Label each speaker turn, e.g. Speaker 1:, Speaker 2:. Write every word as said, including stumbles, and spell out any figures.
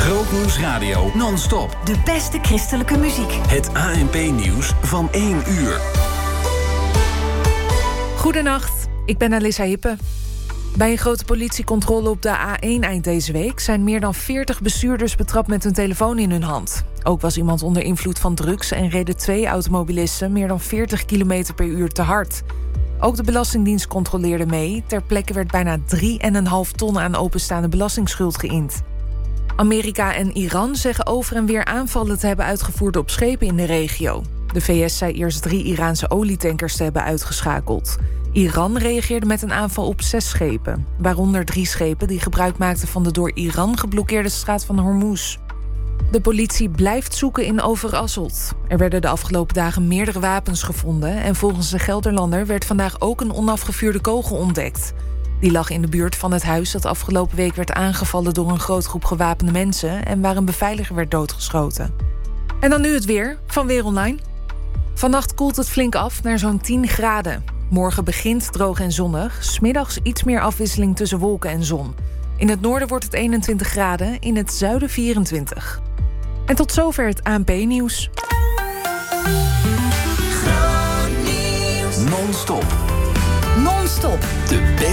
Speaker 1: Grootnieuws Radio non-stop.
Speaker 2: De beste christelijke muziek.
Speaker 1: Het A N P-nieuws van één uur.
Speaker 3: Goedenacht, ik ben Alissa Hippe. Bij een grote politiecontrole op de A één eind deze week zijn meer dan veertig bestuurders betrapt met hun telefoon in hun hand. Ook was iemand onder invloed van drugs en reden twee automobilisten meer dan veertig kilometer per uur te hard. Ook de Belastingdienst controleerde mee. Ter plekke werd bijna drie komma vijf ton aan openstaande belastingsschuld geïnd. Amerika en Iran zeggen over en weer aanvallen te hebben uitgevoerd op schepen in de regio. De V S zei eerst drie Iraanse olietankers te hebben uitgeschakeld. Iran reageerde met een aanval op zes schepen, waaronder drie schepen die gebruik maakten van de door Iran geblokkeerde straat van Hormuz. De politie blijft zoeken in Overasselt. Er werden de afgelopen dagen meerdere wapens gevonden en volgens de Gelderlander werd vandaag ook een onafgevuurde kogel ontdekt. Die lag in de buurt van het huis dat afgelopen week werd aangevallen door een groot groep gewapende mensen en waar een beveiliger werd doodgeschoten. En dan nu het weer van Weer Online. Vannacht koelt het flink af naar zo'n tien graden. Morgen begint droog en zonnig. 's Middags iets meer afwisseling tussen wolken en zon. In het noorden wordt het eenentwintig graden, in het zuiden vierentwintig. En tot zover het A N P-nieuws.
Speaker 1: Non-stop.
Speaker 2: Non-stop.
Speaker 1: De